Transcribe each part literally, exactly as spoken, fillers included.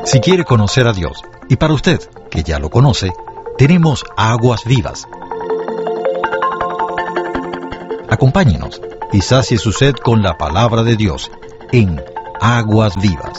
Si quiere conocer a Dios, y para usted, que ya lo conoce, tenemos Aguas Vivas. Acompáñenos y sacie su sed con la palabra de Dios en Aguas Vivas.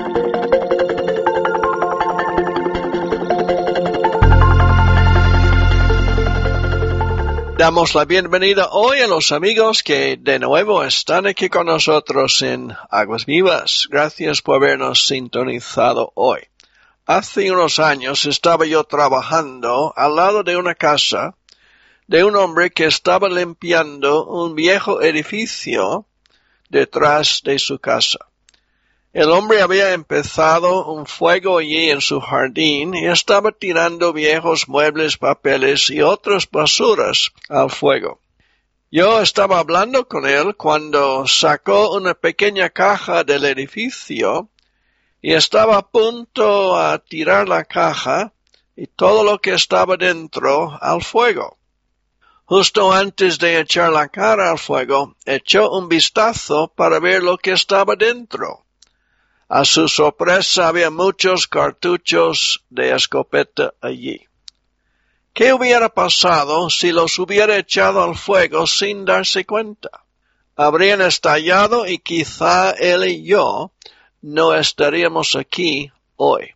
Damos la bienvenida hoy a los amigos que de nuevo están aquí con nosotros en Aguas Vivas. Gracias por habernos sintonizado hoy. Hace unos años estaba yo trabajando al lado de una casa de un hombre que estaba limpiando un viejo edificio detrás de su casa. El hombre había empezado un fuego allí en su jardín y estaba tirando viejos muebles, papeles y otras basuras al fuego. Yo estaba hablando con él cuando sacó una pequeña caja del edificio y estaba a punto a tirar la caja y todo lo que estaba dentro al fuego. Justo antes de echar la cara al fuego, echó un vistazo para ver lo que estaba dentro. A su sorpresa había muchos cartuchos de escopeta allí. ¿Qué hubiera pasado si los hubiera echado al fuego sin darse cuenta? Habrían estallado y quizá él y yo no estaríamos aquí hoy.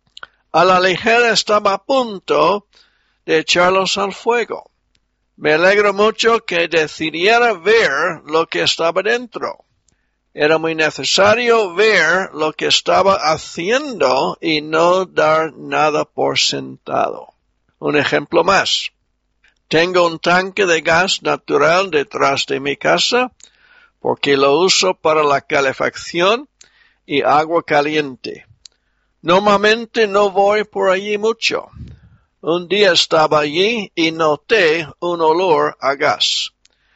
A la ligera estaba a punto de echarlos al fuego. Me alegro mucho que decidiera ver lo que estaba dentro. Era muy necesario ver lo que estaba haciendo y no dar nada por sentado. Un ejemplo más. Tengo un tanque de gas natural detrás de mi casa porque lo uso para la calefacción y agua caliente. Normalmente no voy por allí mucho. Un día estaba allí y noté un olor a gas.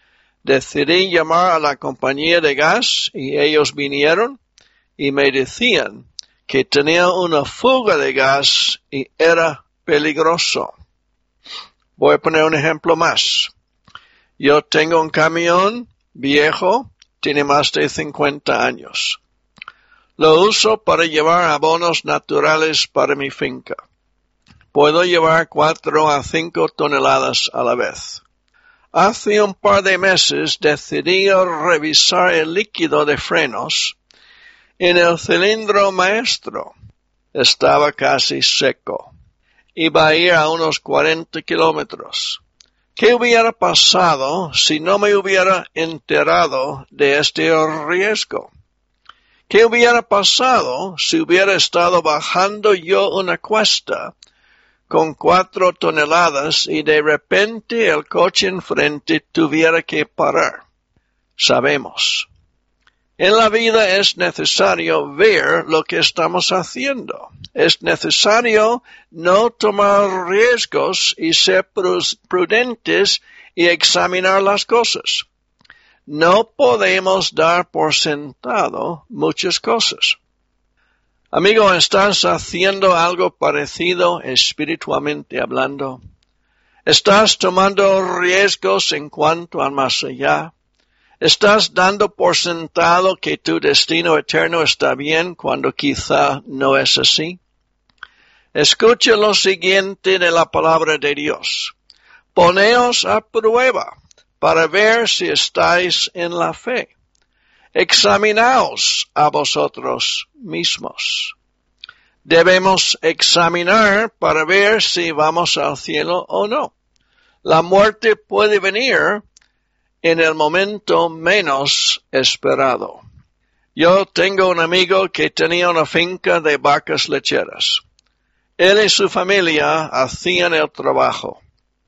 Decidí llamar a la compañía de gas y ellos vinieron y me decían que tenía una fuga de gas y era peligroso. Voy a poner un ejemplo más. Yo tengo un camión viejo, tiene más de cincuenta años. Lo uso para llevar abonos naturales para mi finca. Puedo llevar cuatro a cinco toneladas a la vez. Hace un par de meses decidí revisar el líquido de frenos en el cilindro maestro. Estaba casi seco. Iba a ir a unos cuarenta kilómetros. ¿Qué hubiera pasado si no me hubiera enterado de este riesgo? ¿Qué hubiera pasado si hubiera estado bajando yo una cuesta con cuatro toneladas y de repente el coche enfrente tuviera que parar? Sabemos. En la vida es necesario ver lo que estamos haciendo. Es necesario no tomar riesgos y ser prudentes y examinar las cosas. No podemos dar por sentado muchas cosas. Amigo, ¿estás haciendo algo parecido espiritualmente hablando? ¿Estás tomando riesgos en cuanto al más allá? ¿Estás dando por sentado que tu destino eterno está bien cuando quizá no es así? Escucha lo siguiente de la palabra de Dios. Poneos a prueba para ver si estáis en la fe. Examinaos a vosotros mismos. Debemos examinar para ver si vamos al cielo o no. La muerte puede venir en el momento menos esperado. Yo tengo un amigo que tenía una finca de vacas lecheras. Él y su familia hacían el trabajo.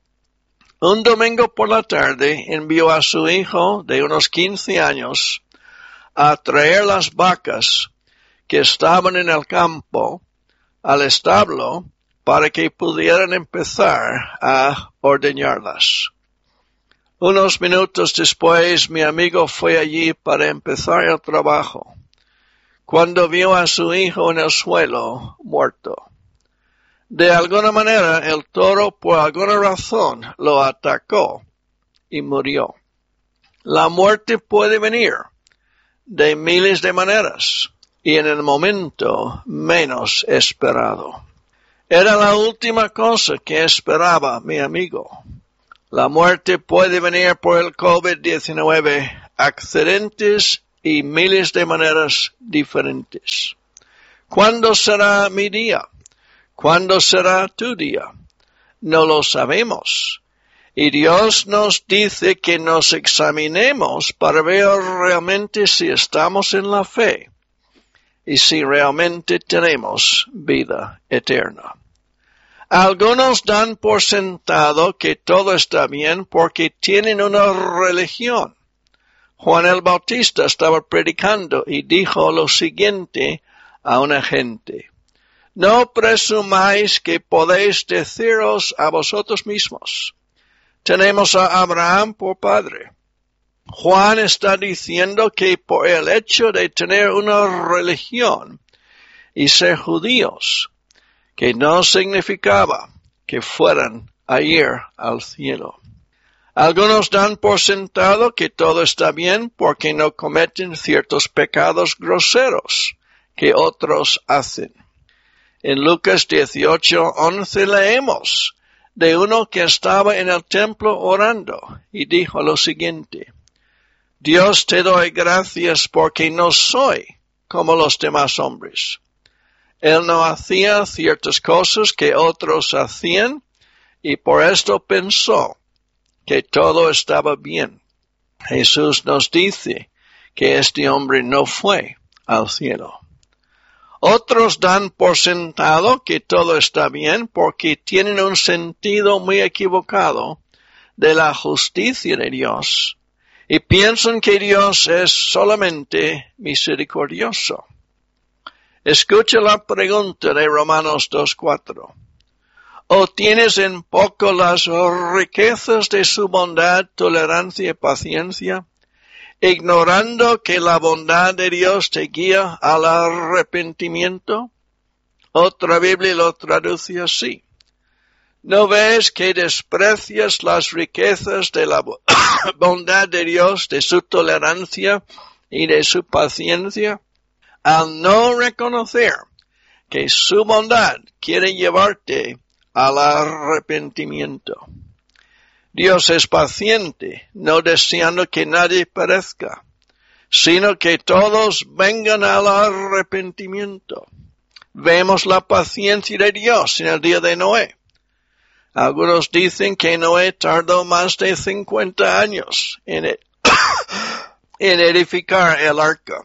Un domingo por la tarde envió a su hijo de unos quince años a traer las vacas que estaban en el campo al establo para que pudieran empezar a ordeñarlas. Unos minutos después mi amigo fue allí para empezar el trabajo, cuando vio a su hijo en el suelo muerto. De alguna manera el toro por alguna razón lo atacó y murió. La muerte puede venir de miles de maneras. y en el momento menos esperado. Era la última cosa que esperaba mi amigo. La muerte puede venir por el COVID diecinueve, accidentes y miles de maneras diferentes. ¿Cuándo será mi día? ¿Cuándo será tu día? No lo sabemos. Y Dios nos dice que nos examinemos para ver realmente si estamos en la fe y si realmente tenemos vida eterna. Algunos dan por sentado que todo está bien porque tienen una religión. Juan el Bautista estaba predicando y dijo lo siguiente a una gente: no presumáis que podéis deciros a vosotros mismos: tenemos a Abraham por padre. Juan está diciendo que por el hecho de tener una religión y ser judíos, que no significaba que fueran a ir al cielo. Algunos dan por sentado que todo está bien porque no cometen ciertos pecados groseros que otros hacen. En Lucas dieciocho once leemos de uno que estaba en el templo orando y dijo lo siguiente: Dios, te doy gracias porque no soy como los demás hombres. Él no hacía ciertas cosas que otros hacían y por esto pensó que todo estaba bien. Jesús nos dice que este hombre no fue al cielo. Otros dan por sentado que todo está bien porque tienen un sentido muy equivocado de la justicia de Dios y piensan que Dios es solamente misericordioso. Escucha la pregunta de Romanos dos cuatro. ¿O tienes en poco las riquezas de su bondad, tolerancia y paciencia, ignorando que la bondad de Dios te guía al arrepentimiento? Otra Biblia lo traduce así: ¿no ves que desprecias las riquezas de la bondad de Dios, de su tolerancia y de su paciencia, al no reconocer que su bondad quiere llevarte al arrepentimiento? Dios es paciente, no deseando que nadie perezca, sino que todos vengan al arrepentimiento. Vemos la paciencia de Dios en el día de Noé. Algunos dicen que Noé tardó más de cincuenta años en, e- en edificar el arca.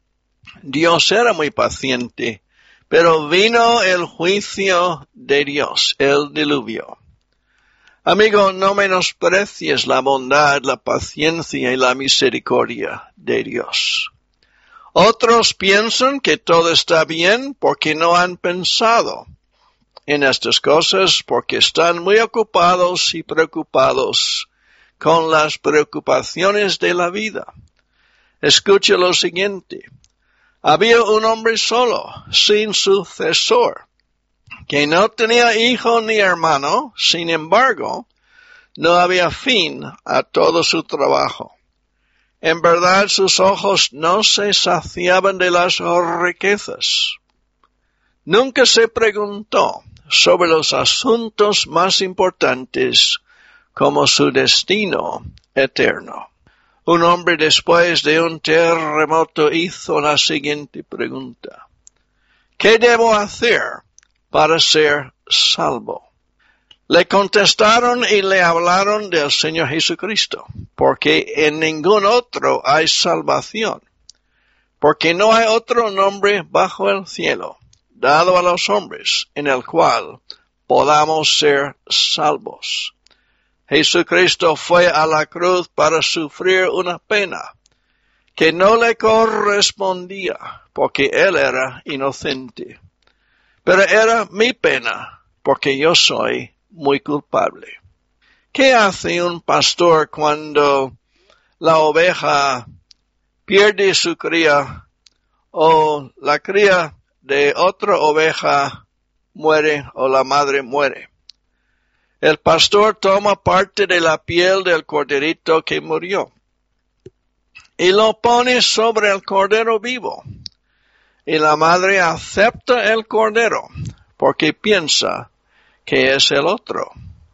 Dios era muy paciente, pero vino el juicio de Dios, el diluvio. Amigo, no menosprecies la bondad, la paciencia y la misericordia de Dios. Otros piensan que todo está bien porque no han pensado en estas cosas, porque están muy ocupados y preocupados con las preocupaciones de la vida. Escuche lo siguiente: había un hombre solo, sin sucesor, que no tenía hijo ni hermano. Sin embargo, no había fin a todo su trabajo. En verdad, sus ojos no se saciaban de las riquezas. Nunca se preguntó sobre los asuntos más importantes como su destino eterno. Un hombre después de un terremoto hizo la siguiente pregunta: ¿qué debo hacer para ser salvo? Le contestaron y le hablaron del Señor Jesucristo, porque en ningún otro hay salvación, porque no hay otro nombre bajo el cielo dado a los hombres en el cual podamos ser salvos. Jesucristo fue a la cruz para sufrir una pena que no le correspondía, porque él era inocente. Pero era mi pena, porque yo soy muy culpable. ¿Qué hace un pastor cuando la oveja pierde su cría o la cría de otra oveja muere o la madre muere? El pastor toma parte de la piel del corderito que murió y lo pone sobre el cordero vivo. y la madre acepta el cordero porque piensa que es el otro.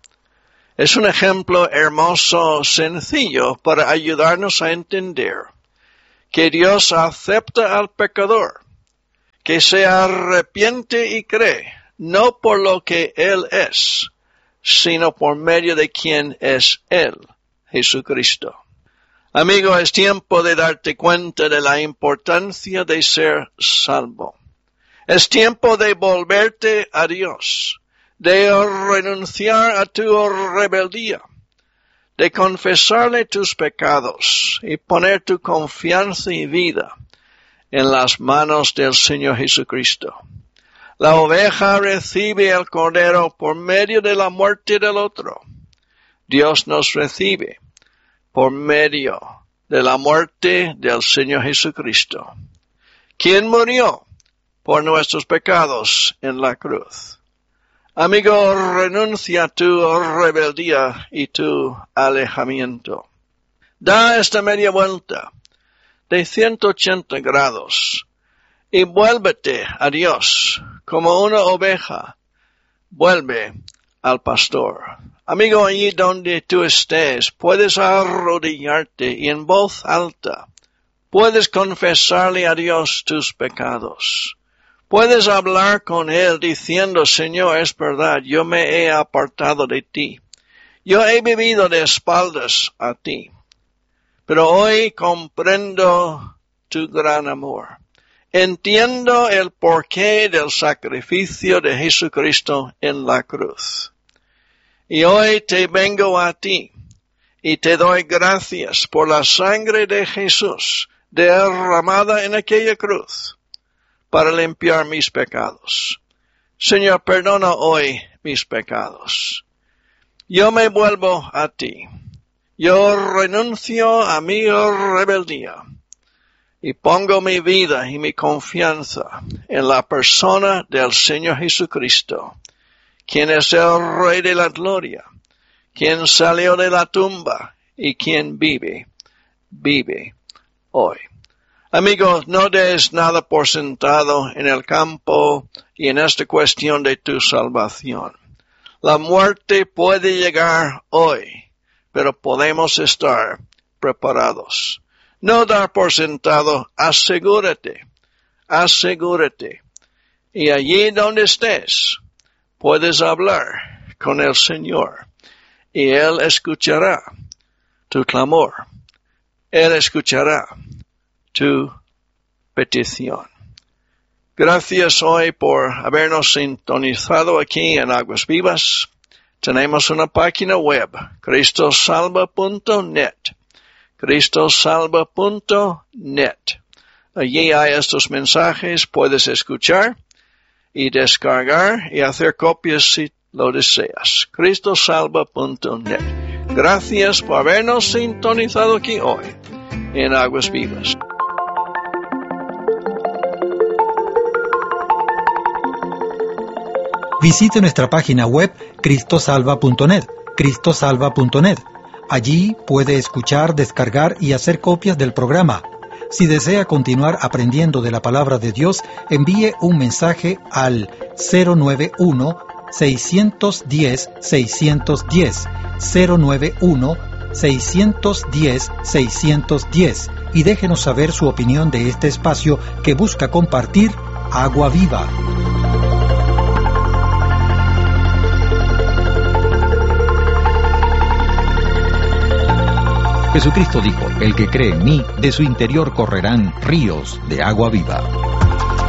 Es un ejemplo hermoso, sencillo, para ayudarnos a entender que Dios acepta al pecador, que se arrepiente y cree, no por lo que Él es, sino por medio de quien es Él, Jesucristo. Amigo, es tiempo de darte cuenta de la importancia de ser salvo. Es tiempo de volverte a Dios, de renunciar a tu rebeldía, de confesarle tus pecados y poner tu confianza y vida en las manos del Señor Jesucristo. La oveja recibe el cordero por medio de la muerte del otro. Dios nos recibe por medio de la muerte del Señor Jesucristo, quien murió por nuestros pecados en la cruz. Amigo, renuncia a tu rebeldía y tu alejamiento. Da esta media vuelta de ciento ochenta grados y vuélvete a Dios como una oveja. Vuelve al pastor. Amigo, allí donde tú estés, puedes arrodillarte y en voz alta puedes confesarle a Dios tus pecados. Puedes hablar con Él diciendo, Señor, es verdad, yo me he apartado de ti. Yo he vivido de espaldas a ti. Pero hoy comprendo tu gran amor. Entiendo el porqué del sacrificio de Jesucristo en la cruz. Y hoy te vengo a ti y te doy gracias por la sangre de Jesús derramada en aquella cruz para limpiar mis pecados. Señor, perdona hoy mis pecados. Yo me vuelvo a ti. Yo renuncio a mi rebeldía y pongo mi vida y mi confianza en la persona del Señor Jesucristo, quien es el Rey de la Gloria, quien salió de la tumba y quien vive, vive hoy. Amigos, no des nada por sentado en el campo y en esta cuestión de tu salvación. La muerte puede llegar hoy, pero podemos estar preparados. No dar por sentado, asegúrate, asegúrate. Y allí donde estés, puedes hablar con el Señor y Él escuchará tu clamor. Él escuchará tu petición. Gracias hoy por habernos sintonizado aquí en Aguas Vivas. Tenemos una página web, cristo salva punto net, cristo salva punto net. Allí hay estos mensajes, puedes escuchar y descargar y hacer copias si lo deseas. cristo salva punto net. Gracias por habernos sintonizado aquí hoy en Aguas Vivas. Visite nuestra página web cristo salva punto net, cristo salva punto net. Allí puede escuchar, descargar y hacer copias del programa. Si desea continuar aprendiendo de la palabra de Dios, envíe un mensaje al cero nueve uno, seis uno cero, seis uno cero, cero nueve uno, seis uno cero, seis uno cero y déjenos saber su opinión de este espacio que busca compartir agua viva. Jesucristo dijo, el que cree en mí, de su interior correrán ríos de agua viva.